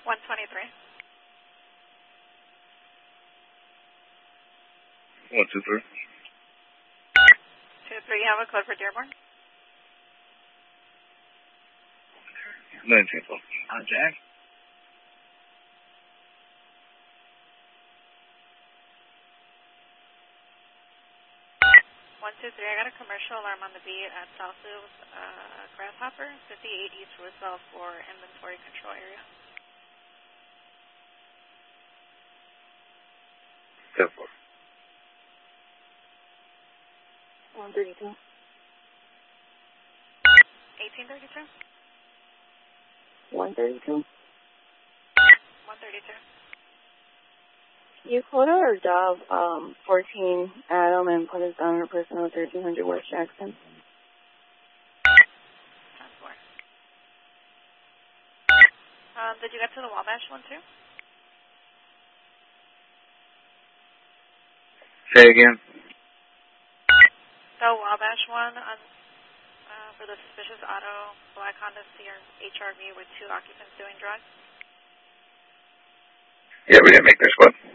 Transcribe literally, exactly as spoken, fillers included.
one twenty-three. one two three. two three, you have a code for Dearborn? nineteen twelve. Uh, Jack? one two three, I got a commercial alarm on the beat at Southfield uh, Grasshopper, fifty-eight East Roosevelt for inventory control area. ten four. one thirty-two. eighteen thirty-two? one thirty-two. one thirty-two. You quote our job um, fourteen Adam and put us down for personal thirteen hundred West Jackson. ten four. Um, did you get to the Wabash one too? Say again. The Wabash one on, uh, for the suspicious auto black Honda C R H R V with two occupants doing drugs? Yeah, we didn't make this one.